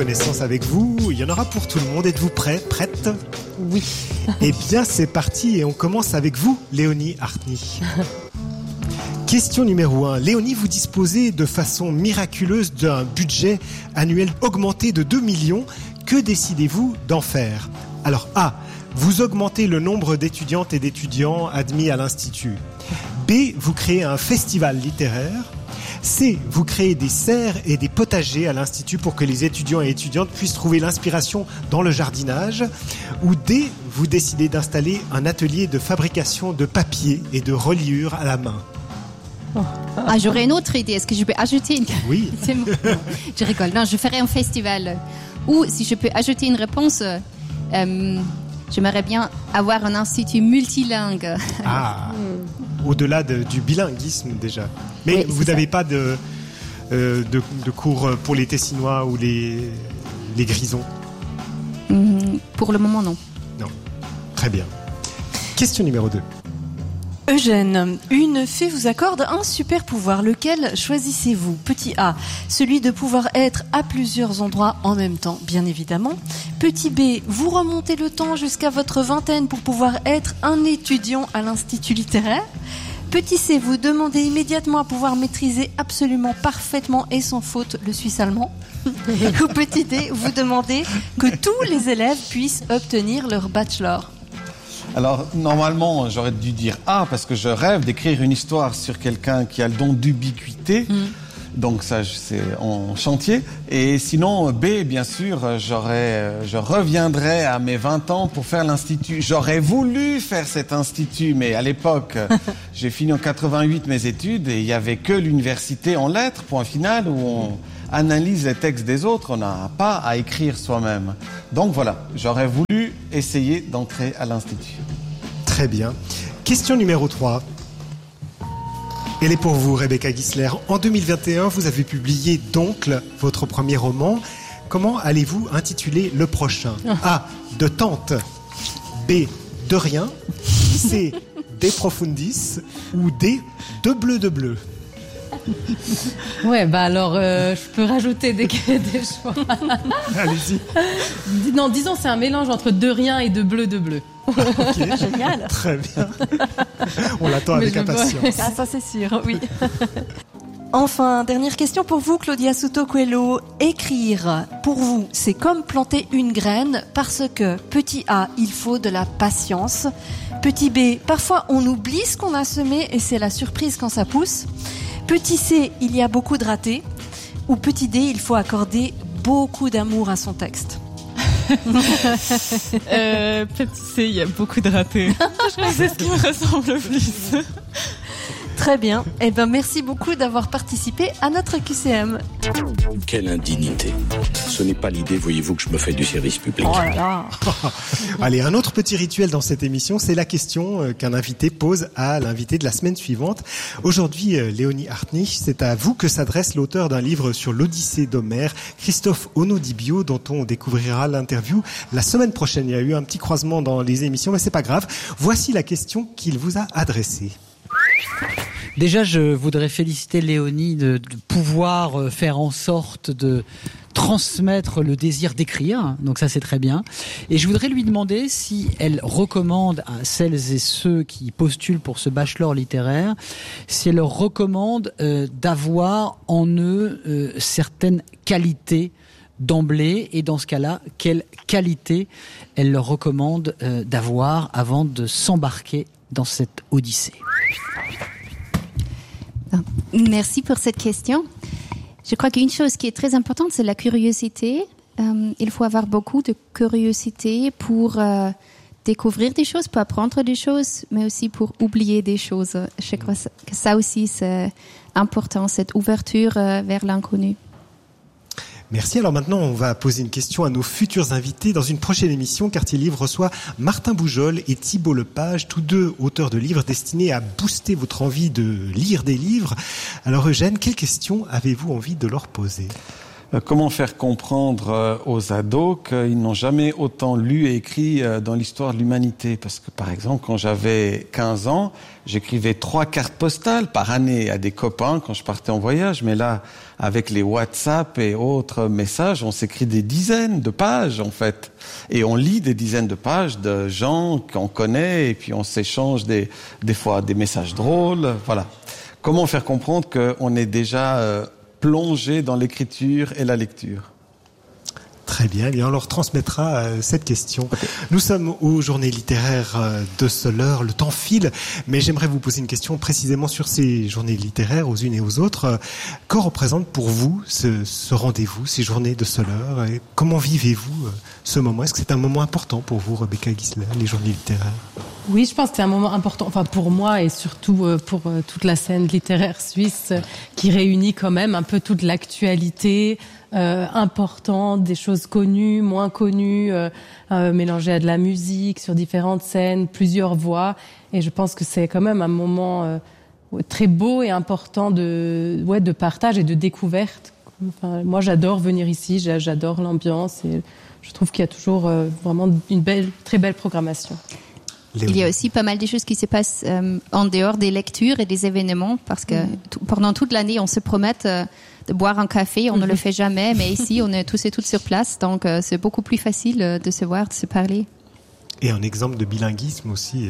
connaissance avec vous. Il y en aura pour tout le monde. Êtes-vous prête? Oui. Eh bien, c'est parti et on commence avec vous, Léonie Hartny. Question numéro 1. Léonie, vous disposez de façon miraculeuse d'un budget annuel augmenté de 2 millions. Que décidez-vous d'en faire? Alors A, vous augmentez le nombre d'étudiantes et d'étudiants admis à l'Institut. B, vous créez un festival littéraire. C, vous créez des serres et des potagers à l'Institut pour que les étudiants et étudiantes puissent trouver l'inspiration dans le jardinage. Ou D, vous décidez d'installer un atelier de fabrication de papier et de reliure à la main. Ah, j'aurais une autre idée. Est-ce que je peux ajouter une... Oui. C'est bon. Je rigole. Non, je ferai un festival. Ou si je peux ajouter une réponse, j'aimerais bien avoir un institut multilingue. Ah, au-delà du bilinguisme déjà. Mais oui, vous n'avez pas de cours pour les Tessinois ou les Grisons? Pour le moment, non. Non. Très bien. Question numéro 2. Eugène, une fée vous accorde un super pouvoir. Lequel choisissez-vous? Petit A, celui de pouvoir être à plusieurs endroits en même temps, bien évidemment. Petit B, vous remontez le temps jusqu'à votre vingtaine pour pouvoir être un étudiant à l'Institut littéraire. Petit C, vous demandez immédiatement à pouvoir maîtriser absolument parfaitement et sans faute le suisse allemand. Ou petit D, vous demandez que tous les élèves puissent obtenir leur bachelor. Alors, normalement, j'aurais dû dire A, parce que je rêve d'écrire une histoire sur quelqu'un qui a le don d'ubiquité. Donc ça, c'est en chantier. Et sinon, B, bien sûr, je reviendrai à mes 20 ans pour faire l'Institut. J'aurais voulu faire cet Institut, mais à l'époque, j'ai fini en 88 mes études et il n'y avait que l'université en lettres, point final, où on analyse les textes des autres, on n'a pas à écrire soi-même. Donc voilà, j'aurais voulu essayer d'entrer à l'Institut. Très bien. Question numéro 3. Elle est pour vous, Rebecca Gisler. En 2021, vous avez publié D'Oncle, votre premier roman. Comment allez-vous intituler le prochain? A, de tante. B, de rien. C, de profundis. Ou D, de bleu de bleu. Ouais, bah alors, je peux rajouter des choix. Allez-y. Non, disons, c'est un mélange entre de rien et de bleu de bleu. Okay. Génial. Très bien. On l'attend avec impatience. Ah, ça c'est sûr, oui. Enfin, dernière question pour vous, Claudia Souto Coelho. Écrire, pour vous, c'est comme planter une graine parce que, petit A, il faut de la patience. Petit B, parfois on oublie ce qu'on a semé et c'est la surprise quand ça pousse. Petit C, il y a beaucoup de ratés. Ou petit D, il faut accorder beaucoup d'amour à son texte. Petit C, il y a beaucoup de ratés. Je crois que c'est ce qui me ressemble le plus. Très bien. Eh ben, merci beaucoup d'avoir participé à notre QCM. Quelle indignité. Ce n'est pas l'idée, voyez-vous, que je me fais du service public. Oh là là. Allez, un autre petit rituel dans cette émission, c'est la question qu'un invité pose à l'invité de la semaine suivante. Aujourd'hui, Léonie Hartny, c'est à vous que s'adresse l'auteur d'un livre sur l'Odyssée d'Homère, Christophe Onodibio, dont on découvrira l'interview la semaine prochaine. Il y a eu un petit croisement dans les émissions, mais c'est pas grave. Voici la question qu'il vous a adressée. Déjà, je voudrais féliciter Léonie de pouvoir faire en sorte de transmettre le désir d'écrire. Donc ça, c'est très bien. Et je voudrais lui demander si elle recommande à celles et ceux qui postulent pour ce bachelor littéraire, si elle leur recommande d'avoir en eux certaines qualités d'emblée, et dans ce cas-là, quelles qualités elle leur recommande d'avoir avant de s'embarquer dans cette odyssée. Merci pour cette question. Je crois qu'une chose qui est très importante, c'est la curiosité. Il faut avoir beaucoup de curiosité pour découvrir des choses, pour apprendre des choses, mais aussi pour oublier des choses. Je crois que ça aussi, c'est important, cette ouverture vers l'inconnu. Merci. Alors maintenant, on va poser une question à nos futurs invités dans une prochaine émission. Quartier Livre reçoit Martin Boujol et Thibault Lepage, tous deux auteurs de livres destinés à booster votre envie de lire des livres. Alors Eugène, quelle question avez-vous envie de leur poser ? Comment faire comprendre aux ados qu'ils n'ont jamais autant lu et écrit dans l'histoire de l'humanité? Parce que, par exemple, quand j'avais 15 ans, j'écrivais 3 cartes postales par année à des copains quand je partais en voyage. Mais là, avec les WhatsApp et autres messages, on s'écrit des dizaines de pages, en fait. Et on lit des dizaines de pages de gens qu'on connaît et puis on s'échange des fois des messages drôles. Voilà. Comment faire comprendre qu'on est déjà plongé dans l'écriture et la lecture? Très bien, et on leur transmettra cette question. Okay. Nous sommes aux journées littéraires de Soleure, le temps file, mais j'aimerais vous poser une question précisément sur ces journées littéraires aux unes et aux autres. Que représente pour vous ce rendez-vous, ces journées de Soleure, et comment vivez-vous ce moment? Est-ce que c'est un moment important pour vous, Rebecca Gisler, les journées littéraires? Oui, je pense que c'est un moment important, enfin pour moi et surtout pour toute la scène littéraire suisse qui réunit quand même un peu toute l'actualité importante, des choses connues, moins connues, mélangées à de la musique sur différentes scènes, plusieurs voix. Et je pense que c'est quand même un moment très beau et important de partage et de découverte. Enfin, moi, j'adore venir ici, j'adore l'ambiance et je trouve qu'il y a toujours vraiment une très belle programmation. Il y a aussi pas mal de choses qui se passent en dehors des lectures et des événements parce que pendant toute l'année, on se promet de boire un café. On ne le fait jamais, mais ici, on est tous et toutes sur place. Donc, c'est beaucoup plus facile de se voir, de se parler. Et un exemple de bilinguisme aussi.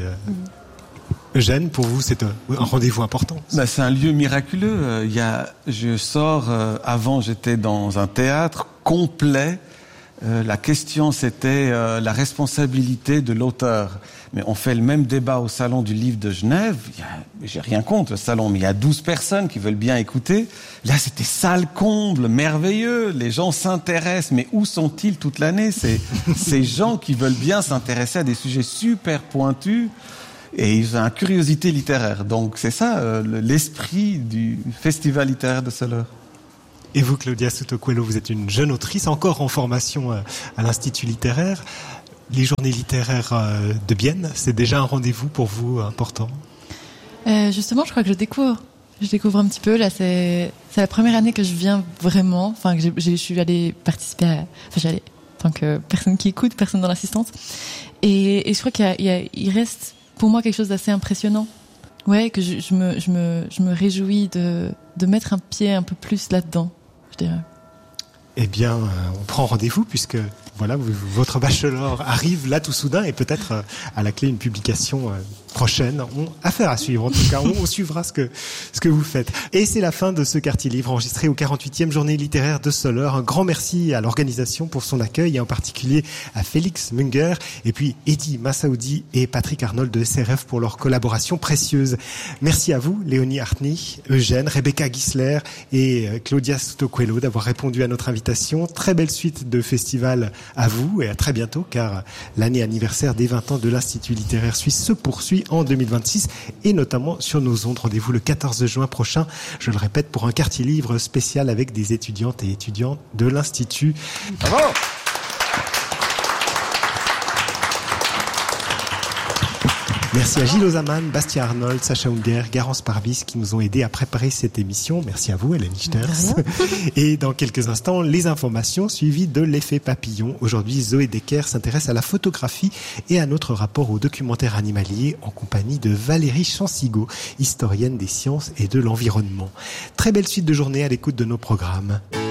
Eugène, pour vous, c'est un rendez-vous important. C'est un lieu miraculeux. Je sors, avant, j'étais dans un théâtre complet. La question, c'était la responsabilité de l'auteur. Mais on fait le même débat au Salon du Livre de Genève. J'ai rien contre le salon, mais il y a 12 personnes qui veulent bien écouter. Là, c'était salle comble, merveilleux. Les gens s'intéressent. Mais où sont-ils toute l'année? C'est ces gens qui veulent bien s'intéresser à des sujets super pointus. Et ils ont une curiosité littéraire. Donc, c'est ça, l'esprit du Festival littéraire de Soleure. Et vous, Claudia Souto Coelho, vous êtes une jeune autrice, encore en formation à l'Institut littéraire. Les journées littéraires de Bienne, c'est déjà un rendez-vous pour vous important? Justement, je crois que je découvre un petit peu. Là, c'est la première année que je viens vraiment. Enfin, que je suis allée participer en tant que personne qui écoute, personne dans l'assistance. Et je crois qu'il reste pour moi quelque chose d'assez impressionnant. Ouais, que je me réjouis de mettre un pied un peu plus là-dedans, je dirais. Eh bien, on prend rendez-vous puisque voilà, votre bachelor arrive là tout soudain et peut-être à la clé une publication prochaine. Affaire à suivre. En tout cas, on suivra ce que vous faites. Et c'est la fin de ce quartier livre enregistré au 48e journée littéraire de Soleure. Un grand merci à l'organisation pour son accueil et en particulier à Félix Munger et puis Eddy Massaoudi et Patrick Arnold de SRF pour leur collaboration précieuse. Merci à vous, Léonie Hartny, Eugène, Rebecca Gisler et Claudia Souto Coelho d'avoir répondu à notre invitation. Très belle suite de festival à vous et à très bientôt car l'année anniversaire des 20 ans de l'Institut littéraire suisse se poursuit en 2026 et notamment sur nos ondes. Rendez-vous le 14 juin prochain, je le répète, pour un quartier livre spécial avec des étudiantes et étudiants de l'Institut. Bravo! Merci à Gilles Ozaman, Bastien Arnold, Sacha Unger, Garance Parvis qui nous ont aidés à préparer cette émission. Merci à vous, Hélène Lichters. Et dans quelques instants, les informations suivies de l'effet papillon. Aujourd'hui, Zoé Decker s'intéresse à la photographie et à notre rapport au documentaire animalier en compagnie de Valérie Chansigo, historienne des sciences et de l'environnement. Très belle suite de journée à l'écoute de nos programmes.